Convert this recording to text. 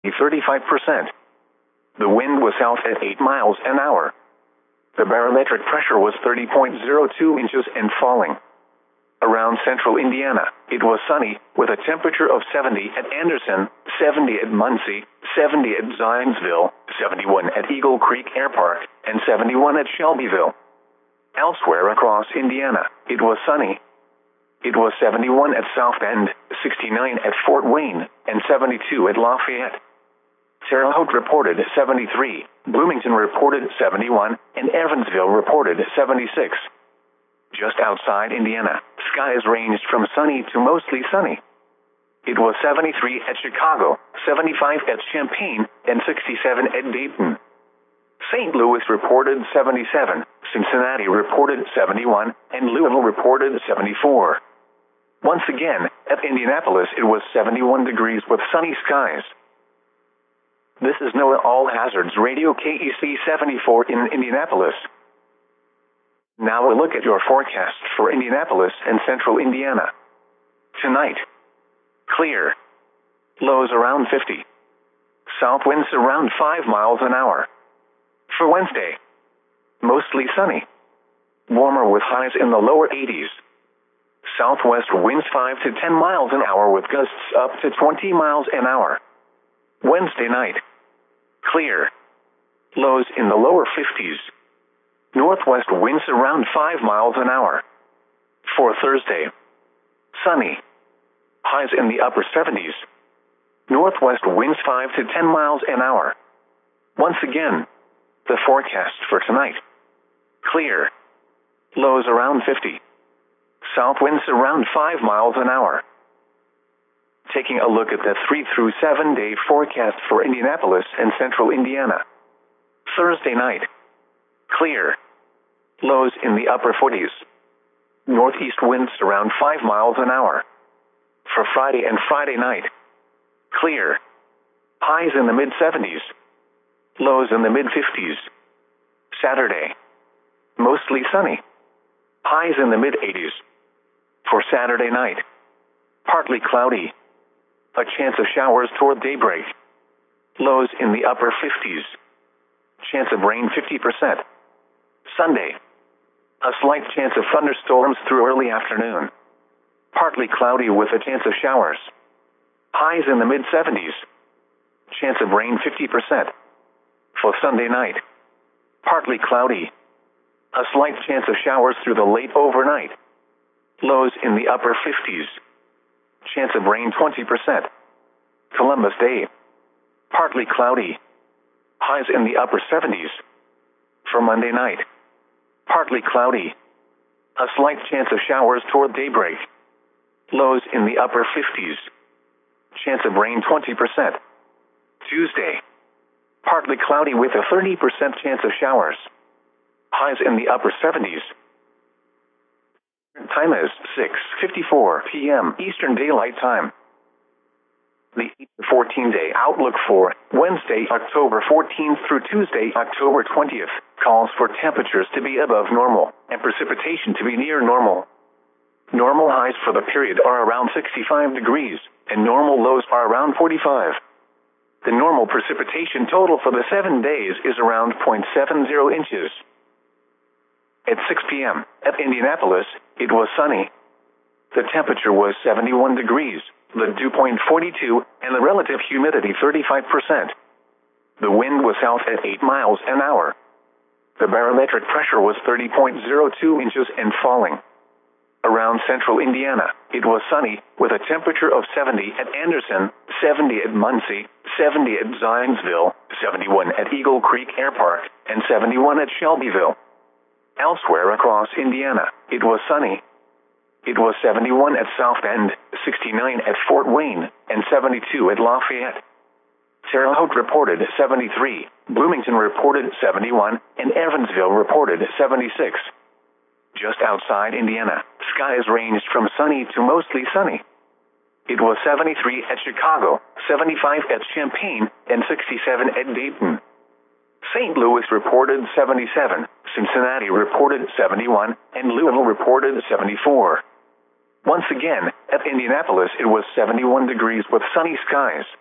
35%. The wind was south at 8 miles an hour. The barometric pressure was 30.02 inches and falling. Around central Indiana, it was sunny, with a temperature of 70 at Anderson, 70 at Muncie, 70 at Zionsville, 71 at Eagle Creek Air Park, and 71 at Shelbyville. Elsewhere across Indiana, it was sunny. It was 71 at South Bend, 69 at Fort Wayne, and 72 at Lafayette. Terre Haute reported 73, Bloomington reported 71, and Evansville reported 76. Just outside Indiana, skies ranged from sunny to mostly sunny. It was 73 at Chicago, 75 at Champaign, and 67 at Dayton. St. Louis reported 77, Cincinnati reported 71, and Louisville reported 74. Once again, at Indianapolis it was 71 degrees with sunny skies. This is NOAA All Hazards Radio KEC 74 in Indianapolis. Now a look at your forecast for Indianapolis and central Indiana. Tonight, clear. Lows around 50. South winds around 5 miles an hour. For Wednesday, mostly sunny. Warmer with highs in the lower 80s. Southwest winds 5 to 10 miles an hour with gusts up to 20 miles an hour. Wednesday night, clear. Lows in the lower 50s. Northwest winds around 5 miles an hour. For Thursday, sunny. Highs in the upper 70s. Northwest winds 5 to 10 miles an hour. Once again, the forecast for tonight. Clear. Lows around 50. South winds around 5 miles an hour. Taking a look at the 3 through 7 day forecast for Indianapolis and central Indiana. Thursday night, clear. Lows in the upper 40s. Northeast winds around 5 miles an hour. For Friday and Friday night, clear. Highs in the mid-70s. Lows in the mid-50s. Saturday, mostly sunny. Highs in the mid-80s. For Saturday night, partly cloudy. A chance of showers toward daybreak. Lows in the upper 50s. Chance of rain 50%. Sunday, a slight chance of thunderstorms through early afternoon. Partly cloudy with a chance of showers. Highs in the mid-70s. Chance of rain 50%. For Sunday night, partly cloudy. A slight chance of showers through the late overnight. Lows in the upper 50s. Chance of rain 20%. Columbus Day, partly cloudy. Highs in the upper 70s. For Monday night, partly cloudy. A slight chance of showers toward daybreak. Lows in the upper 50s. Chance of rain 20%. Tuesday, partly cloudy with a 30% chance of showers. Highs in the upper 70s. Time is 6:54 p.m. Eastern Daylight Time. The 14-day outlook for Wednesday, October 14th through Tuesday, October 20th, calls for temperatures to be above normal and precipitation to be near normal. Normal highs for the period are around 65 degrees, and normal lows are around 45. The normal precipitation total for the 7 days is around 0.70 inches. At 6 p.m. at Indianapolis, it was sunny. The temperature was 71 degrees, the dew point 42, and the relative humidity 35%. The wind was south at 8 miles an hour. The barometric pressure was 30.02 inches and falling. Around central Indiana, it was sunny, with a temperature of 70 at Anderson, 70 at Muncie, 70 at Zionsville, 71 at Eagle Creek Air Park, and 71 at Shelbyville. Elsewhere across Indiana, it was sunny. It was 71 at South Bend, 69 at Fort Wayne, and 72 at Lafayette. Terre Haute reported 73, Bloomington reported 71, and Evansville reported 76. Just outside Indiana, skies ranged from sunny to mostly sunny. It was 73 at Chicago, 75 at Champaign, and 67 at Dayton. St. Louis reported 77, Cincinnati reported 71, and Louisville reported 74. Once again, at Indianapolis it was 71 degrees with sunny skies.